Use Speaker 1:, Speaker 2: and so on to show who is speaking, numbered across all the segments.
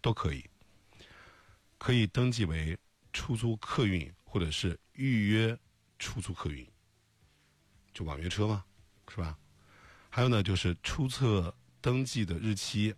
Speaker 1: 都可以，可以登记为出租客运或者是预约出租客运，就网约车嘛，是吧？还有呢，就是注册登记的日期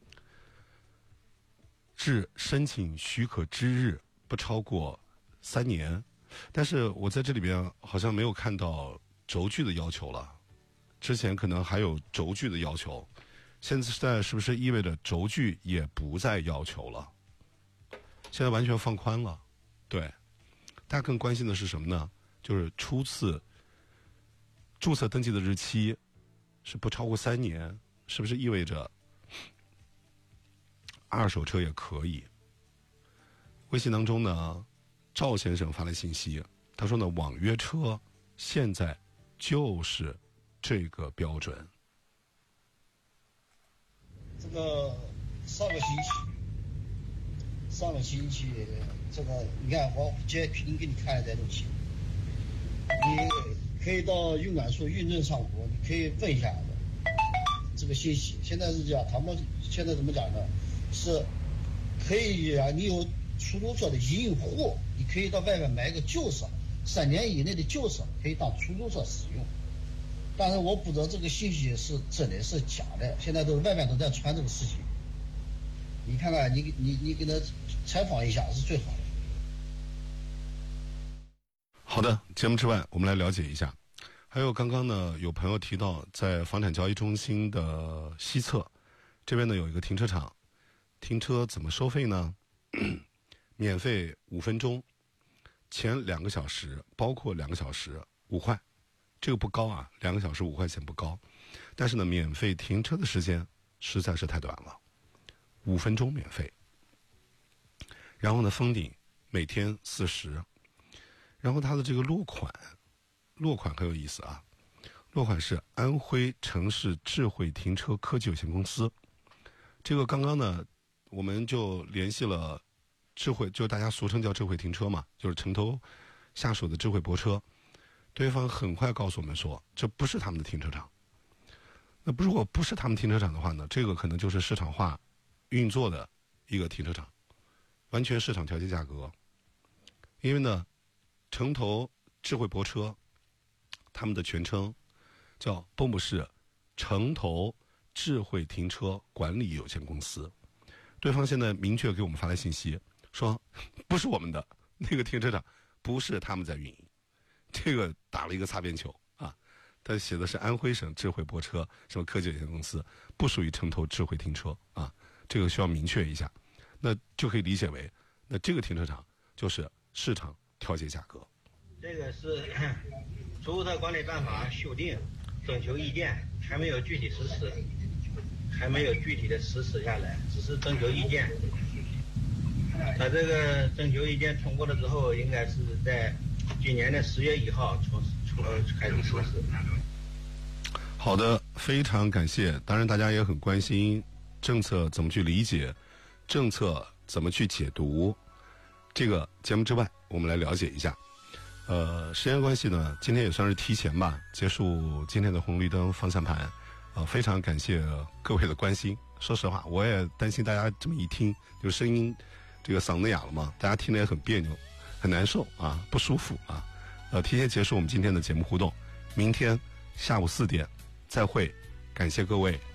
Speaker 1: 至申请许可之日不超过3年，但是我在这里边好像没有看到轴距的要求了，之前可能还有轴距的要求，现在是不是意味着轴距也不再要求了？现在完全放宽了。对，大家更关心的是什么呢？就是初次注册登记的日期是不超过3年，是不是意味着二手车也可以？微信当中呢，赵先生发来信息，他说呢，网约车现在就是这个标准。
Speaker 2: 这个上个星期，这个你看我截屏给你看这东西，你可以到运管处运证上国，你可以问一下这个信息。现在是这样，他们现在怎么讲呢？是可以啊，你有出租车的营运户，你可以到外面买个旧车，3年以内的旧车可以当出租车使用。但是我不知道这个信息是真的是假的，现在都外面都在传这个事情。你看看，你给他采访一下是最好的。
Speaker 1: 好的，节目之外，我们来了解一下。还有刚刚呢，有朋友提到，在房产交易中心的西侧，这边呢有一个停车场，停车怎么收费呢？免费5分钟，前2个小时，包括2个小时5块，这个不高啊，2个小时5块钱不高，但是呢，免费停车的时间实在是太短了，5分钟免费。然后呢，封顶每天40，然后它的这个落款很有意思啊，落款是安徽城市智慧停车科技有限公司。这个刚刚呢，我们就联系了智慧，就大家俗称叫智慧停车嘛，就是城投下属的智慧泊车。对方很快告诉我们说，这不是他们的停车场。那如果不是他们停车场的话呢，这个可能就是市场化运作的一个停车场，完全市场调节价格。因为呢，城投智慧泊车，他们的全称叫蚌埠市城投智慧停车管理有限公司。对方现在明确给我们发来信息，说不是我们的那个停车场，不是他们在运营。这个打了一个擦边球啊，他写的是安徽省智慧泊车什么科技有限公司，不属于城投智慧停车啊，这个需要明确一下。那就可以理解为，那这个停车场就是市场调节价格。
Speaker 3: 这个是出租车管理办法修订，征求意见，还没有具体实施，还没有具体的实施下来，只是征求意见。它这个征求意见通过了之后，应该是在今年的10月1号开始实施。
Speaker 1: 好的，非常感谢。当然，大家也很关心政策怎么去理解，政策怎么去解读。这个节目之外，我们来了解一下。时间关系呢，今天也算是提前吧，结束今天的红绿灯方向盘。非常感谢各位的关心。说实话，我也担心大家这么一听，就声音这个嗓子哑了嘛，大家听得也很别扭，很难受啊，不舒服啊。提前结束我们今天的节目互动，明天下午4点再会，感谢各位。